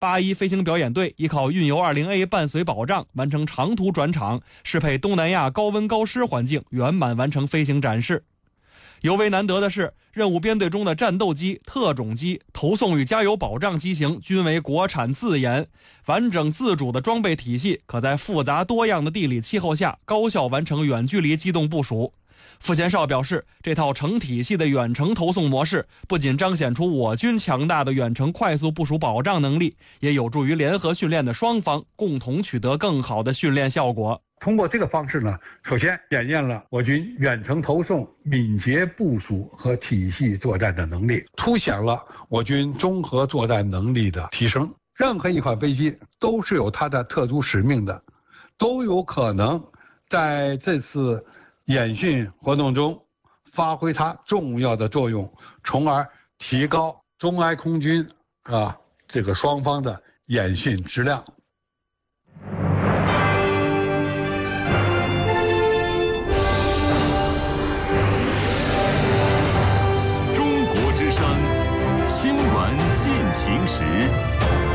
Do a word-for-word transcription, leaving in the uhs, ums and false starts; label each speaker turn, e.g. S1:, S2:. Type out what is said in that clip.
S1: 八一飞行表演队依靠运油 二零A 伴随保障，完成长途转场，适配东南亚高温高湿环境，圆满完成飞行展示。尤为难得的是，任务编队中的战斗机、特种机、投送与加油保障机型均为国产自研，完整自主的装备体系可在复杂多样的地理气候下高效完成远距离机动部署。傅前哨表示，这套成体系的远程投送模式不仅彰显出我军强大的远程快速部署保障能力，也有助于联合训练的双方共同取得更好的训练效果。
S2: 通过这个方式呢，首先检验了我军远程投送、敏捷部署和体系作战的能力，凸显了我军综合作战能力的提升。任何一款飞机都是有它的特殊使命的，都有可能在这次演训活动中发挥它重要的作用，从而提高中埃空军啊这个双方的演训质量。
S3: 中国之声，新闻进行时。